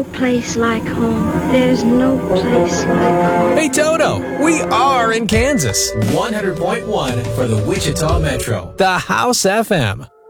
Place like home. There's no place like home. Hey, Toto, we are in Kansas. 100.1 for the Wichita Metro. The House FM.